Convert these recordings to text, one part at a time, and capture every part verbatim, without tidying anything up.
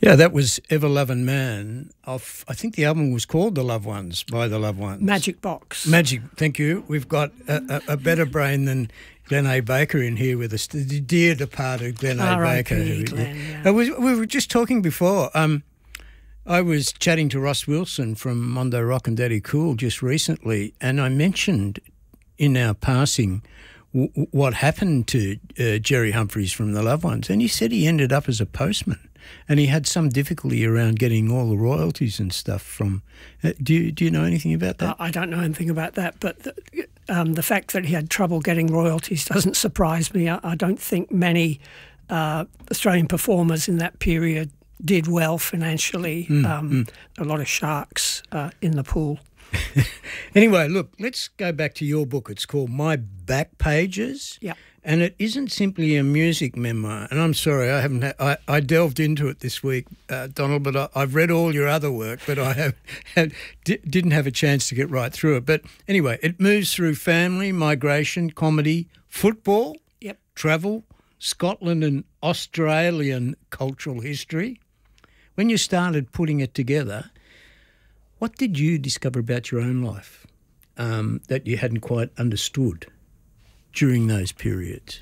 Yeah, that was Ever Loving Man. Off, I think the album was called The Loved Ones, by The Loved Ones. Magic Box. Magic, thank you. We've got a, a, a better brain than Glenn A. Baker in here with us, the dear departed Glenn A. Baker. Who, Glenn, yeah. uh, we, we were just talking before. Um, I was chatting to Ross Wilson from Mondo Rock and Daddy Cool just recently, and I mentioned in our passing w- what happened to uh, Jerry Humphreys from The Loved Ones, and he said he ended up as a postman. And he had some difficulty around getting all the royalties and stuff from. Uh, do you do you know anything about that? Uh, I don't know anything about that, but the, um, the fact that he had trouble getting royalties doesn't surprise me. I, I don't think many uh, Australian performers in that period did well financially. Mm, um, mm. A lot of sharks uh, in the pool. Anyway, look, let's go back to your book. It's called My Back Pages. Yeah. And it isn't simply a music memoir. And I'm sorry, I haven't. Ha- I, I delved into it this week, uh, Donald. But I, I've read all your other work, but I have had, di- didn't have a chance to get right through it. But anyway, it moves through family, migration, comedy, football, yep. travel, Scotland and Australian cultural history. When you started putting it together, what did you discover about your own life um, that you hadn't quite understood during those periods?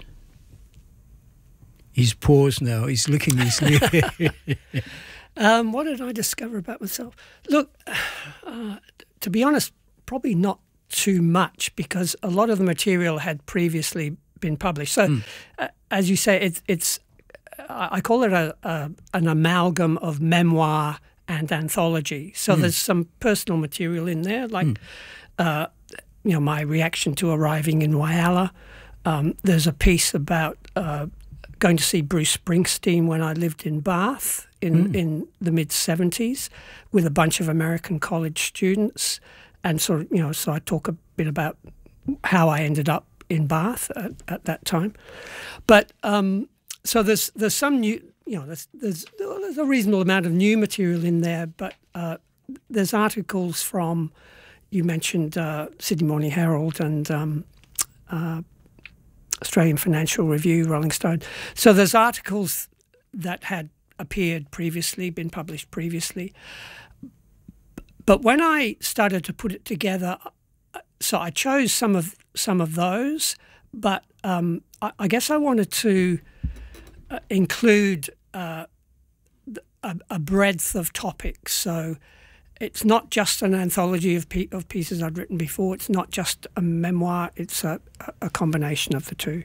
He's paused now. He's licking his lip. um, what did I discover about myself? Look, uh, to be honest, probably not too much, because a lot of the material had previously been published. So, mm. uh, as you say, it's, it's I call it a, a an amalgam of memoir and anthology. So mm. there's some personal material in there, like mm. uh, you know, my reaction to arriving in Whyalla. Um, there's a piece about uh, going to see Bruce Springsteen when I lived in Bath in, mm. in the mid seventies with a bunch of American college students, and sort of, you know, so I talk a bit about how I ended up in Bath at, at that time. But um, so there's there's some new, you know, there's, there's there's a reasonable amount of new material in there, but uh, there's articles from, you mentioned uh, Sydney Morning Herald and um, uh, Australian Financial Review, Rolling Stone. So there's articles that had appeared previously, been published previously. But when I started to put it together, so I chose some of some of those, but um, I, I guess I wanted to uh, include uh, a, a breadth of topics. So it's not just an anthology of, pe- of pieces I'd written before. It's not just a memoir. It's a, a combination of the two.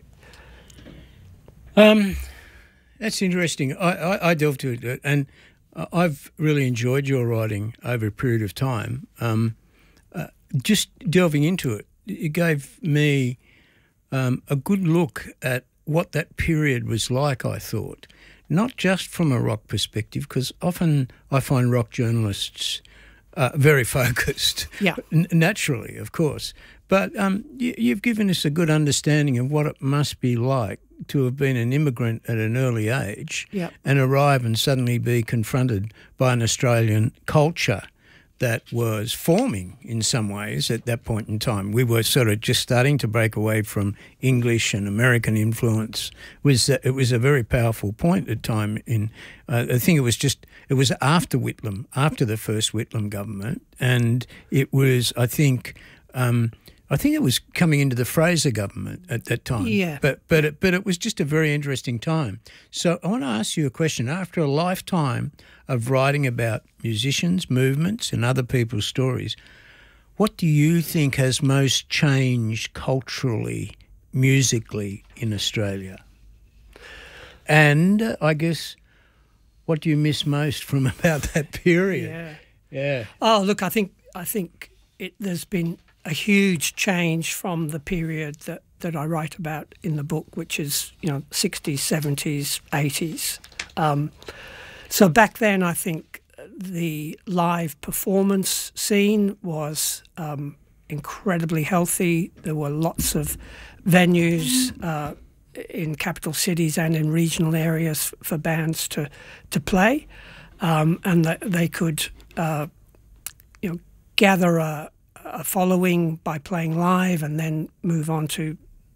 Um, that's interesting. I, I, I delved into it, and I've really enjoyed your writing over a period of time. Um, uh, just delving into it, it gave me um, a good look at what that period was like, I thought. Not just from a rock perspective, because often I find rock journalists uh, very focused, yeah. N- naturally, of course. But um, you, you've given us a good understanding of what it must be like to have been an immigrant at an early age yep. and arrive and suddenly be confronted by an Australian culture that was forming in some ways at that point in time. We were sort of just starting to break away from English and American influence. It was, uh, it was a very powerful point at time in, uh, I think it was just, it was after Whitlam, after the first Whitlam government, and it was, I think, um, I think it was coming into the Fraser government at that time. Yeah. But but it, but it was just a very interesting time. So I want to ask you a question. After a lifetime of writing about musicians, movements and other people's stories, what do you think has most changed culturally, musically in Australia? And uh, I guess, what do you miss most from about that period? Yeah. Yeah. Oh, look, I think I think it, there's been a huge change from the period that, that I write about in the book, which is, you know, sixties, seventies, eighties. Um, so back then, I think the live performance scene was um, incredibly healthy. There were lots of venues uh, in capital cities and in regional areas for bands to to play, um, and that they could, uh, you know, gather a a following by playing live and then move on to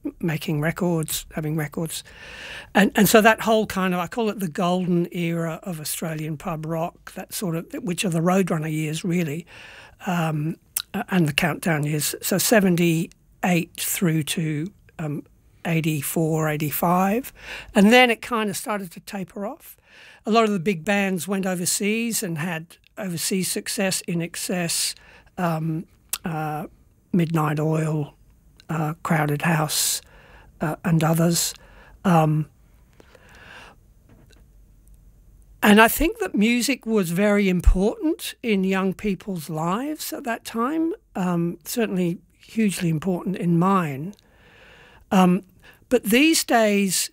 making records, having records. And and so that whole kind of, I call it the golden era of Australian pub rock, that sort of, which are the Roadrunner years really, um, and the Countdown years. So seventy-eight through to um, eighty-four, eighty-five. And then it kind of started to taper off. A lot of the big bands went overseas and had overseas success, In Excess, um, uh, Midnight Oil, uh, Crowded House, uh, and others. Um, and I think that music was very important in young people's lives at that time, um, certainly hugely important in mine. Um, but these days,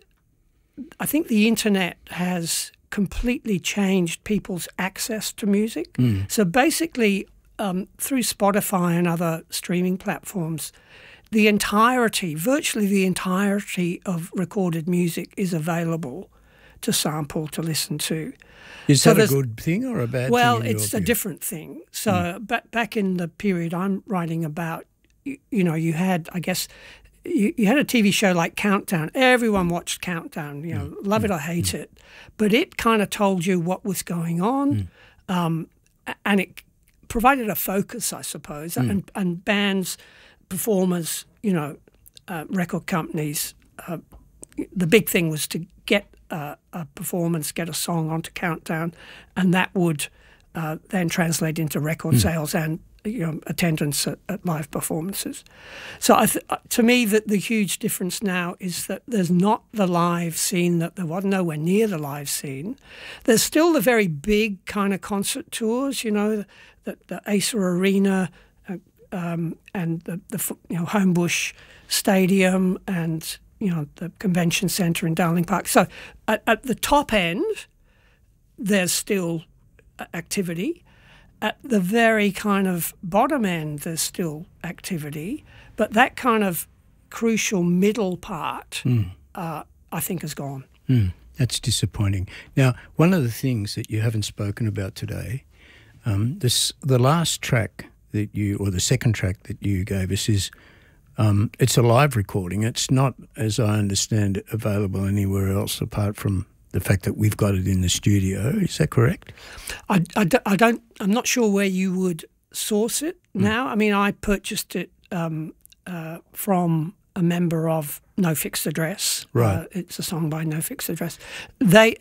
I think the internet has completely changed people's access to music. Mm. So basically, um, through Spotify and other streaming platforms, the entirety, virtually the entirety of recorded music is available to sample, to listen to. Is so that a good thing or a bad well, thing? Well, it's a view? different thing. So Mm. ba- back in the period I'm writing about, you, you know, you had, I guess, You, you had a T V show like Countdown. Everyone watched Countdown, you know, mm. love mm. it or hate mm. it. But it kind of told you what was going on, Mm. um, and it provided a focus, I suppose. Mm. And, and bands, performers, you know, uh, record companies, uh, the big thing was to get uh, a performance, get a song onto Countdown, and that would uh, then translate into record mm. sales and, you know, attendance at, at live performances. So I th- to me, that the huge difference now is that there's not the live scene, that there was nowhere near the live scene. There's still the very big kind of concert tours, you know, the, the Acer Arena uh, um, and the, the you know Homebush Stadium and, you know, the Convention Centre in Darling Park. So at, at the top end, there's still activity. At the very kind of bottom end, there's still activity, but that kind of crucial middle part, mm. uh, I think, has gone. Mm. That's disappointing. Now, one of the things that you haven't spoken about today, um, this the last track that you, or the second track that you gave us is, um, it's a live recording. It's not, as I understand it, available anywhere else apart from the fact that we've got it in the studio. Is that correct? I, I, I don't, I'm not sure where you would source it now. Mm. I mean, I purchased it um, uh, from a member of No Fixed Address. Right. Uh, it's a song by No Fixed Address. They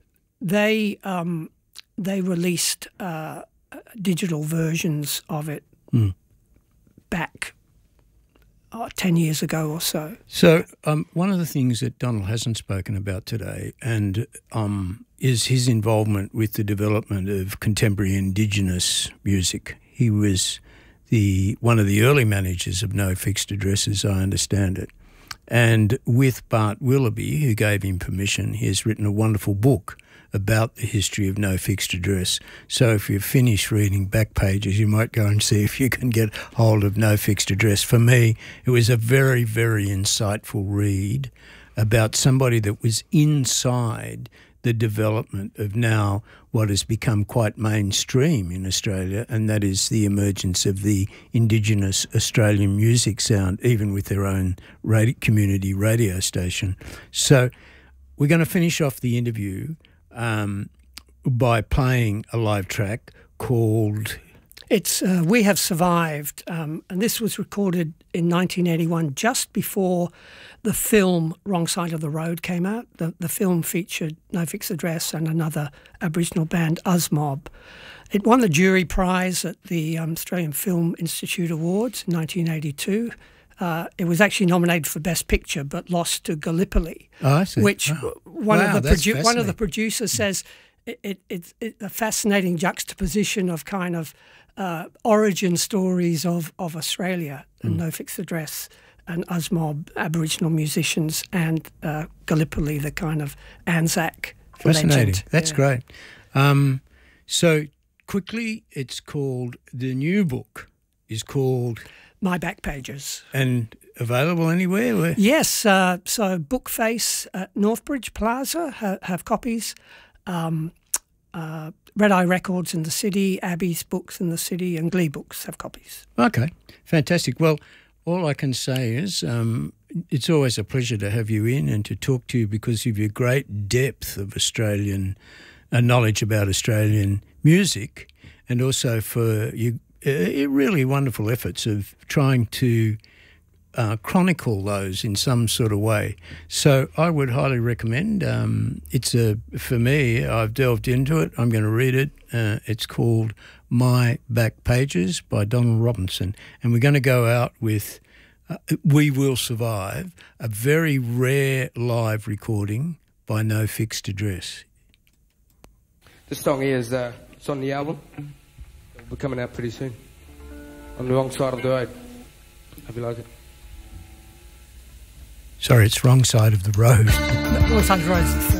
they um, they released uh, digital versions of it mm. back Oh, ten years ago or so. So um, one of the things that Donald hasn't spoken about today and um, is his involvement with the development of contemporary Indigenous music. He was the one of the early managers of No Fixed Address, as I understand it. And with Bart Willoughby, who gave him permission, he has written a wonderful book about the history of No Fixed Address. So if you've finished reading back pages, you might go and see if you can get hold of No Fixed Address. For me, it was a very, very insightful read about somebody that was inside the development of now what has become quite mainstream in Australia, and that is the emergence of the Indigenous Australian music sound, even with their own radio, community radio station. So we're going to finish off the interview Um, by playing a live track called... It's uh, We Have Survived, um, and this was recorded in nineteen eighty-one, just before the film Wrong Side of the Road came out. The, the film featured No Fixed Address and another Aboriginal band, Uzmob. It won the jury prize at the um, Australian Film Institute Awards in nineteen eighty-two. Uh, it was actually nominated for Best Picture, but lost to Gallipoli, oh, I see. which wow. one wow, of the produ- one of the producers mm. says it, it, it, it's a fascinating juxtaposition of kind of uh, origin stories of, of Australia and mm. No Fixed Address and Uzmob, Aboriginal musicians, and uh, Gallipoli, the kind of Anzac Fascinating. legend. That's yeah. great. Um, so quickly, it's called, the new book is called... My Back Pages. And available anywhere? Where? Yes. Uh, so Bookface at Northbridge Plaza ha- have copies. Um, uh, Red Eye Records in the city, Abbey's Books in the city, and Glee Books have copies. Okay. Fantastic. Well, all I can say is um, it's always a pleasure to have you in and to talk to you because of your great depth of Australian uh, knowledge about Australian music, and also for your uh, really wonderful efforts of trying to uh, chronicle those in some sort of way. So I would highly recommend. Um, it's a for me. I've delved into it. I'm going to read it. Uh, it's called My Back Pages by Donald Robinson, and we're going to go out with uh, We Will Survive, a very rare live recording by No Fixed Address. This song here is uh, it's on the album. It'll be coming out pretty soon. On the wrong side of the road. Hope you like it. Sorry, it's Wrong Side of the Road. Wrong Side of the Road.